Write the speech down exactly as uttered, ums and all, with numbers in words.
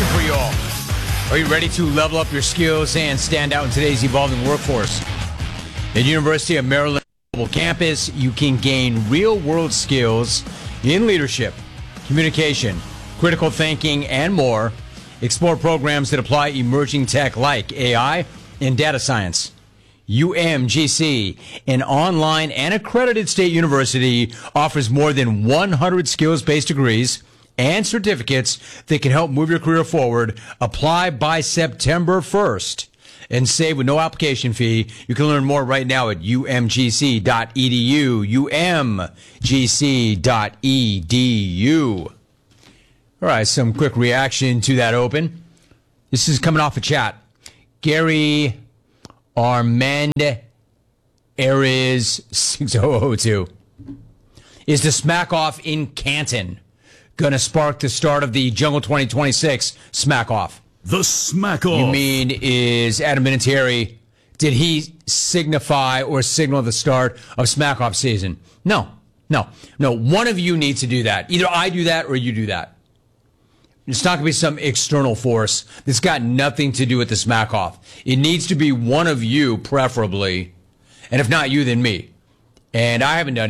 question for you all. Are you ready to level up your skills and stand out in today's evolving workforce? At University of Maryland Global Campus, you can gain real-world skills in leadership, communication, critical thinking, and more. Explore programs that apply emerging tech like A I and data science. U M G C, an online and accredited state university, offers more than one hundred skills-based degrees and certificates that can help move your career forward. Apply by September first and save with no application fee. You can learn more right now at U M G C dot E D U, U M G C dot E D U. All right, some quick reaction to that open. This is coming off a chat. Gary Armand Ares six thousand two. Is the smack off in Canton going to spark the start of the Jungle twenty twenty-six smack off? The smack off. You mean, is Adam Vinatieri, did he signify or signal the start of smack off season? No, no, no. One of you needs to do that. Either I do that or you do that. It's not going to be some external force that's got nothing to do with the smack off. It needs to be one of you, preferably. And if not you, then me. And I haven't done